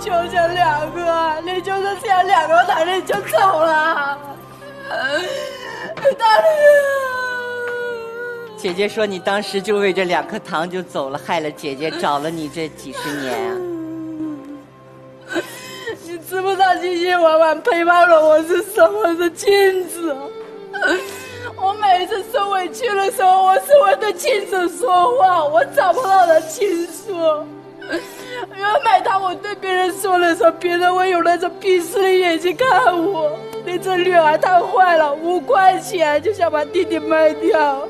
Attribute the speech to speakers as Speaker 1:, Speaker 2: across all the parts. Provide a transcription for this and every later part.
Speaker 1: 就剩2个，你就是想2个糖你就走了？大力
Speaker 2: 姐姐说你当时就为这2颗糖就走了，害了姐姐找了你这几10年啊。
Speaker 1: 你知不知道星星晚晚陪伴了我是什么的亲子？我每一次受委屈的时候，我是我的亲手说话，我找不到我的倾诉。因为每当我对别人说的时候，别人会用那种鄙视的眼睛看我。你这女儿太坏了，5块钱就想把弟弟卖掉。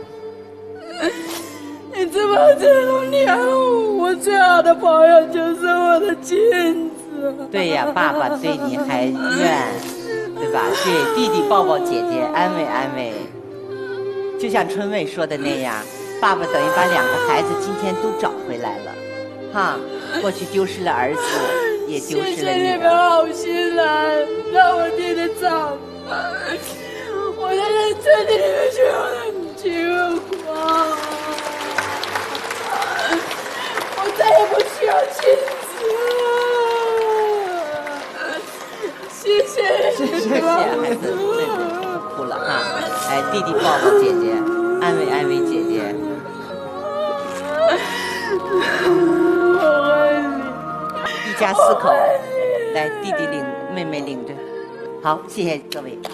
Speaker 1: 你知不知道这种年我最好的朋友就是我的亲子。
Speaker 2: 对呀，爸爸对你还怨，对吧？对，弟弟抱抱姐姐，安慰安慰。就像春妹说的那样，爸爸等于把2个孩子今天都找回来了，哈，过去丢失了儿子，也丢失了
Speaker 1: 谢谢
Speaker 2: 你
Speaker 1: 你们好心来让我弟弟长大，我在这身体里面需要很轻狂，我再也不需要亲子，谢谢
Speaker 2: 谢谢孩子，妹妹哭了哈，哎，弟弟抱抱姐姐，安慰安慰姐姐。
Speaker 1: 我爱你，
Speaker 2: 一家4口，来，弟弟领，妹妹领着。好，谢谢各位。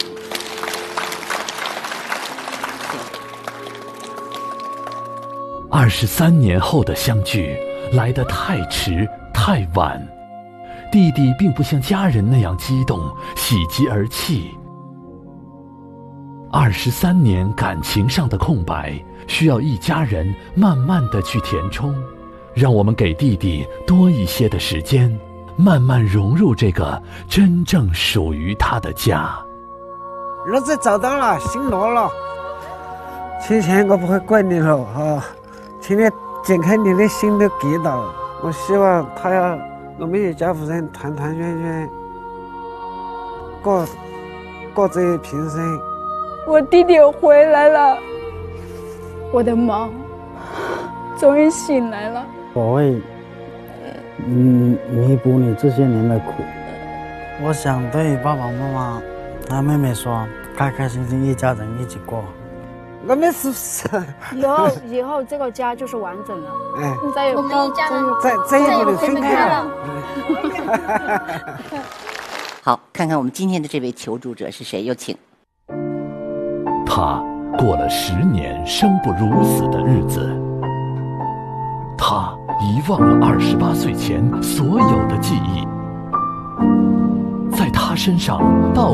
Speaker 3: 23年后的相聚来得太迟太晚，弟弟并不像家人那样激动，喜极而泣。23年感情上的空白，需要一家人慢慢的去填充。让我们给弟弟多一些的时间，慢慢融入这个真正属于他的家。
Speaker 4: 儿子找到了，姓罗了。今天我不会怪你了啊，请你解开你的心的疙瘩。我希望我们一家人团团圆圆，过这一平生。
Speaker 1: 我弟弟回来了，我的梦终于醒来了。
Speaker 5: 我会弥补你这些年的苦。我想对爸爸妈妈和妹妹说，开开心心一家人一起过。
Speaker 4: 我们是不是
Speaker 6: 以后这个家就是完整了？
Speaker 4: 哎，
Speaker 6: 再也不
Speaker 4: 能分开了。
Speaker 2: 好，看看我们今天的这位求助者是谁，有请。
Speaker 3: 他过了10年生不如死的日子，他遗忘了28岁前所有的记忆，在他身上到